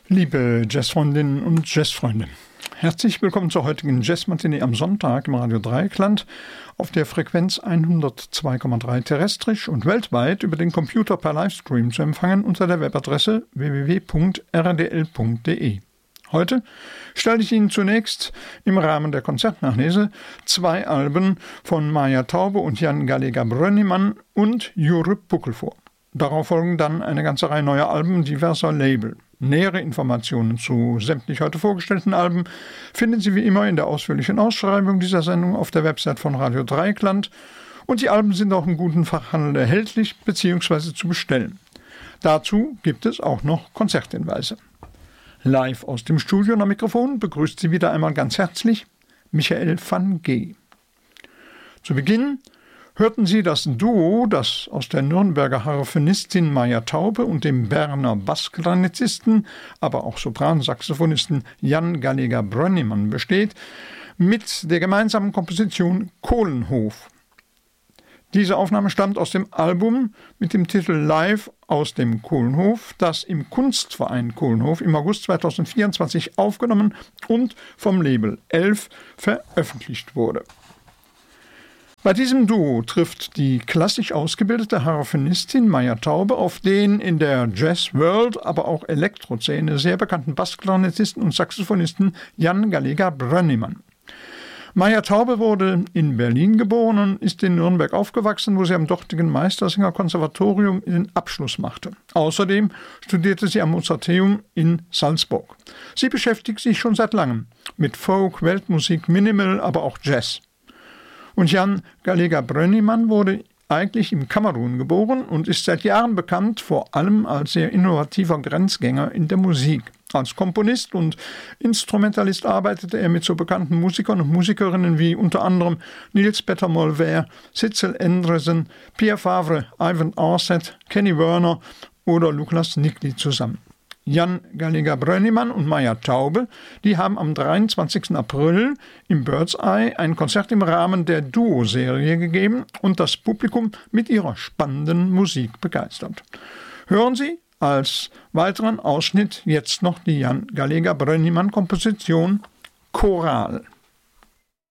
Liebe Jazzfreundinnen und Jazzfreunde, herzlich willkommen zur heutigen Jazzmatinee am Sonntag im Radio Dreieckland auf der Frequenz 102,3 terrestrisch und weltweit über den Computer per Livestream zu empfangen unter der Webadresse www.rdl.de. Heute stelle ich Ihnen zunächst im Rahmen der Konzertnachlese 2 Alben von Maja Taube und Jan Gallegher-Brönnimann und Jure Puckel vor. Darauf folgen dann eine ganze Reihe neuer Alben diverser Label. Nähere Informationen zu sämtlich heute vorgestellten Alben finden Sie wie immer in der ausführlichen Ausschreibung dieser Sendung auf der Website von Radio Dreieckland und die Alben sind auch im guten Fachhandel erhältlich bzw. zu bestellen. Dazu gibt es auch noch Konzerthinweise. Live aus dem Studio am Mikrofon begrüßt Sie wieder einmal ganz herzlich Michael van G. Zu Beginn hörten Sie das Duo, das aus der Nürnberger Harfenistin Maja Taube und dem Berner Bassklarinettisten, aber auch Sopransaxophonisten Jan Gallegher-Brönnimann besteht, mit der gemeinsamen Komposition Kohlenhof. Diese Aufnahme stammt aus dem Album mit dem Titel Live aus dem Kohlenhof, das im Kunstverein Kohlenhof im August 2024 aufgenommen und vom Label 11 veröffentlicht wurde. Bei diesem Duo trifft die klassisch ausgebildete Harfenistin Maja Taube auf den in der Jazz-World, aber auch Elektroszene sehr bekannten Bassklarinettisten und Saxophonisten Jan Gallegher-Brönnimann. Maja Taube wurde in Berlin geboren und ist in Nürnberg aufgewachsen, wo sie am dortigen Meistersinger-Konservatorium den Abschluss machte. Außerdem studierte sie am Mozarteum in Salzburg. Sie beschäftigt sich schon seit langem mit Folk, Weltmusik, Minimal, aber auch Jazz. Und Jan Gallegher-Brönnimann wurde eigentlich in Kamerun geboren und ist seit Jahren bekannt, vor allem als sehr innovativer Grenzgänger in der Musik. Als Komponist und Instrumentalist arbeitete er mit so bekannten Musikern und Musikerinnen wie unter anderem Niels Petter Molvær, Sitzel Endresen, Pierre Favre, Ivan Arset, Kenny Werner oder Douglas Nickley zusammen. Jan Gallegher-Brönnimann und Maja Taube, die haben am 23. April im Bird's Eye ein Konzert im Rahmen der Duo-Serie gegeben und das Publikum mit ihrer spannenden Musik begeistert. Hören Sie als weiteren Ausschnitt jetzt noch die Jan Gallegher-Brönnimann-Komposition Choral.